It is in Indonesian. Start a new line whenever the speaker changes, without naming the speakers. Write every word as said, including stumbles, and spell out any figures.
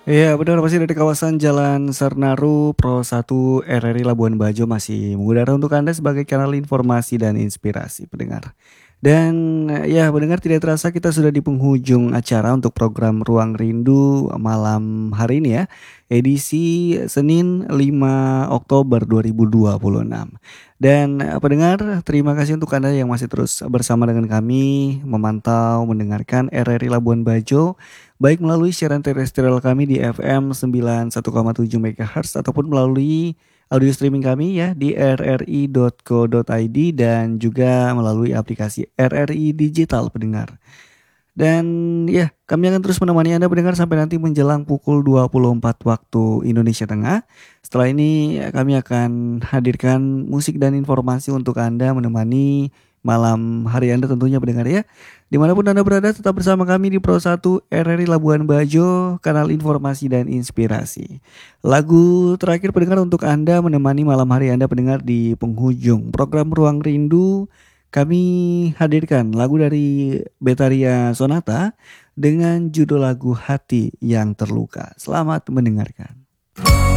Iya benar, masih dari kawasan Jalan Sernaru, Pro satu R R I Labuan Bajo masih mengudara untuk Anda sebagai kanal informasi dan inspirasi pendengar. Dan ya pendengar tidak terasa kita sudah di penghujung acara untuk program Ruang Rindu malam hari ini ya, edisi Senin lima Oktober dua ribu dua puluh enam. Dan eh, pendengar, terima kasih untuk Anda yang masih terus bersama dengan kami memantau, mendengarkan R R I Labuan Bajo baik melalui siaran terestrial kami di F M sembilan puluh satu koma tujuh MHz ataupun melalui audio streaming kami ya di r r i titik co titik i d dan juga melalui aplikasi R R I Digital pendengar. Dan ya, kami akan terus menemani Anda pendengar sampai nanti menjelang pukul dua puluh empat waktu Indonesia Tengah. Setelah ini eh, kami akan hadirkan musik dan informasi untuk Anda menemani malam hari Anda tentunya pendengar ya. Dimanapun Anda berada tetap bersama kami di Pro satu R R I Labuan Bajo, kanal informasi dan inspirasi. Lagu terakhir pendengar untuk Anda menemani malam hari Anda pendengar di penghujung program Ruang Rindu, kami hadirkan lagu dari Betaria Sonata dengan judul lagu Hati yang Terluka. Selamat mendengarkan.